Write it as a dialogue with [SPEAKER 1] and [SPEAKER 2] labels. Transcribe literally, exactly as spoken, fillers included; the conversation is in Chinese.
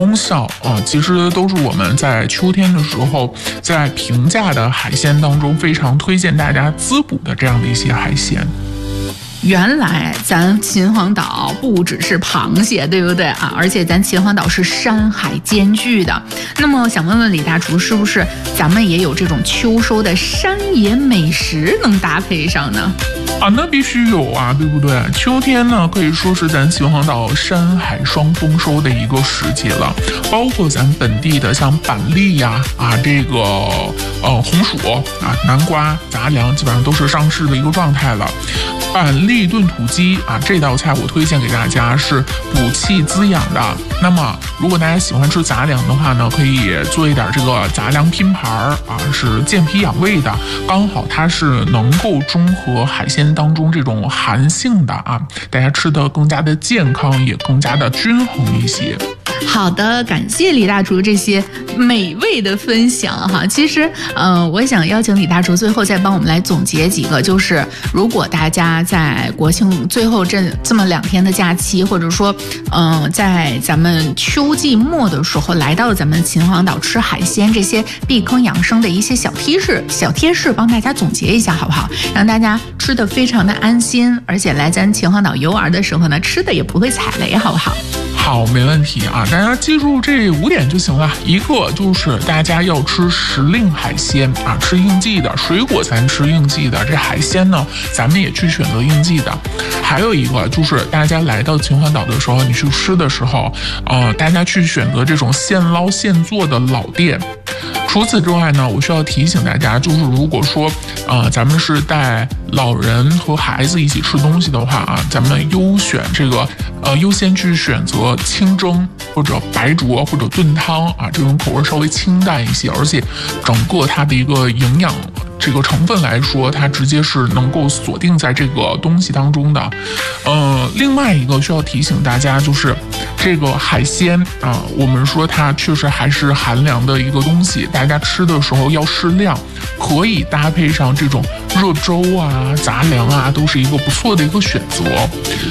[SPEAKER 1] 功效啊、呃，其实都是我们在秋天的时候，在平价的海鲜当中非常推荐大家滋补的这样的一些海鲜。
[SPEAKER 2] 原来咱秦皇岛不只是螃蟹，对不对啊？而且咱秦皇岛是山海兼具的。那么想问问李大厨，是不是咱们也有这种秋收的山野美食能搭配上呢？
[SPEAKER 1] 啊，那必须有啊，对不对？秋天呢，可以说是咱秦皇岛山海双丰收的一个时节了。包括咱本地的像板栗呀、啊，这个呃红薯啊、南瓜、杂粮，基本上都是上市的一个状态了。板栗炖土鸡啊，这道菜我推荐给大家，是补气滋养的。那么，如果大家喜欢吃杂粮的话呢，可以做一点这个杂粮拼盘儿啊，是健脾养胃的，刚好它是能够中和海鲜当中这种寒性的啊，大家吃的更加的健康，也更加的均衡一些。
[SPEAKER 2] 好的，感谢李大厨这些美味的分享哈。其实，呃，我想邀请李大厨最后再帮我们来总结几个，就是如果大家在国庆最后这这么两天的假期，或者说，嗯、呃，在咱们秋季末的时候来到咱们秦皇岛吃海鲜，这些避坑养生的一些小贴士、小贴士，帮大家总结一下好不好？让大家吃的非常的安心，而且来咱秦皇岛游玩的时候呢，吃的也不会踩雷，好不好？
[SPEAKER 1] 好，没问题啊！大家记住这五点就行了。一个就是大家要吃时令海鲜啊，吃应季的水果，咱吃应季的。这海鲜呢，咱们也去选择应季的。还有一个就是大家来到秦皇岛的时候，你去吃的时候，呃，大家去选择这种现捞现做的老店。除此之外呢，我需要提醒大家，就是如果说，呃，咱们是带老人和孩子一起吃东西的话啊，咱们优选这个，呃，优先去选择清蒸或者白灼或者炖汤啊，这种口味稍微清淡一些，而且整个它的一个营养这个成分来说，它直接是能够锁定在这个东西当中的。呃，另外一个需要提醒大家就是这个海鲜啊、呃，我们说它确实还是寒凉的一个东西，大家吃的时候要适量，可以搭配上这种热粥啊、杂粮啊，都是一个不错的一个选择。